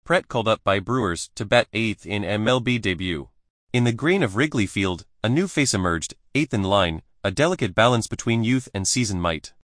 Pret called up by Brewers to bat 8th in MLB debut. In the green of Wrigley Field, a new face emerged, 8th in line, a delicate balance between youth and seasoned might.